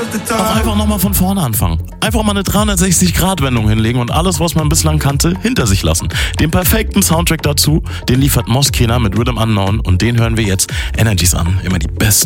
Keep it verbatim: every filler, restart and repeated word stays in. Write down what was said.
Auch einfach nochmal von vorne anfangen. Einfach mal eine dreihundertsechzig Grad Wendung hinlegen und alles, was man bislang kannte, hinter sich lassen. Den perfekten Soundtrack dazu, den liefert Moskena mit Rhythm Unknown und den hören wir jetzt. Energies an, immer die besten